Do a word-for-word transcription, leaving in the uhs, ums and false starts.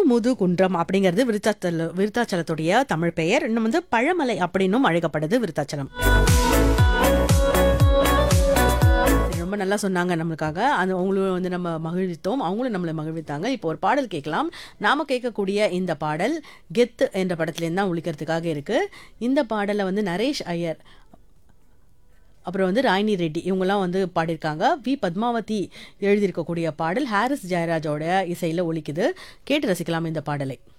திருமுது குன்றம் அப்படிங்கிறது விருத்தாச்சல விருத்தாச்சலத்துடைய தமிழ் பெயர். இன்னும் வந்து பழமலை அப்படின்னும் அழைக்கப்படுது விருத்தாச்சலம். ரொம்ப நல்லா சொன்னாங்க நம்மளுக்காக. அது அவங்களும் வந்து நம்ம மகிழ்வித்தோம், அவங்களும் நம்மளை மகிழ்வித்தாங்க. இப்போ ஒரு பாடல் கேட்கலாம். நாம கேட்கக்கூடிய இந்த பாடல் கெத்து என்ற படத்துலேருந்து தான் ஒழிக்கிறதுக்காக இருக்கு. இந்த பாடலை வந்து நரேஷ் ஐயர் அப்புறம் வந்து ராயினி ரெட்டி இவங்கெல்லாம் வந்து பாடியிருக்காங்க. வி பத்மாவதி எழுதியிருக்கக்கூடிய பாடல் ஹாரிஸ் ஜெயராஜோட இசையில் ஒலிக்குது. கேட்டு ரசிக்கலாம் இந்த பாடலை.